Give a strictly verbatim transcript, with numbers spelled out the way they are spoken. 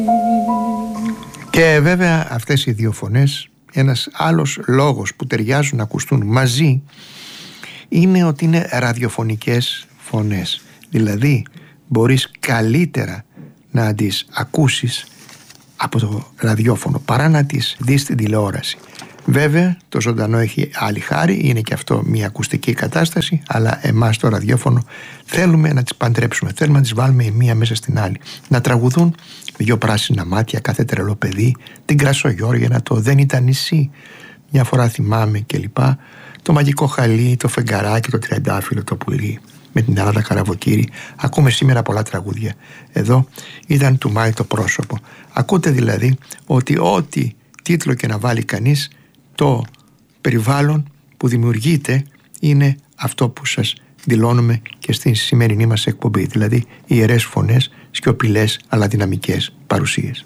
Και βέβαια αυτές οι δύο φωνές, ένας άλλος λόγος που ταιριάζουν να ακουστούν μαζί είναι ότι είναι ραδιοφωνικές φωνές. Δηλαδή μπορείς καλύτερα να τις ακούσεις από το ραδιόφωνο παρά να τις δεις στην τηλεόραση. Βέβαια το ζωντανό έχει άλλη χάρη, είναι και αυτό μια ακουστική κατάσταση, αλλά εμάς το ραδιόφωνο θέλουμε να τις παντρέψουμε, θέλουμε να τις βάλουμε η μία μέσα στην άλλη, να τραγουδούν δυο πράσινα μάτια, κάθε τρελό παιδί, την Κρασογιώργαινα, το δεν ήταν νησί, μια φορά θυμάμαι κλπ, το μαγικό χαλί, το φεγγαράκι, το τριαντάφυλλο, το πουλί, με την Ελλάδα Καραβοκύρη. Ακούμε σήμερα πολλά τραγούδια. Εδώ ήταν του Μάη το πρόσωπο. Ακούτε δηλαδή ότι ό,τι τίτλο και να βάλει κανείς, το περιβάλλον που δημιουργείται είναι αυτό που σας δηλώνουμε και στην σημερινή μας εκπομπή, δηλαδή ιερές φωνές, σιωπηλές αλλά δυναμικές παρουσίες.